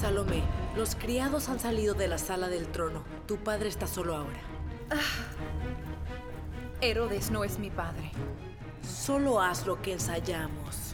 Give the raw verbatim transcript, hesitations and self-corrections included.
Salomé, los criados han salido de la sala del trono. Tu padre está solo ahora. Herodes no es mi padre. Solo haz lo que ensayamos.